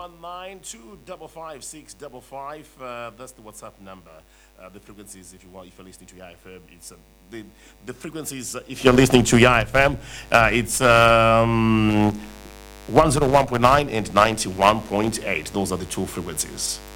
019-255-655. That's the WhatsApp number. The frequencies, if you want, if you're listening to YFM, it's the frequencies. If you're listening to YFM, it's 101.9 and 91.8. Those are the two frequencies.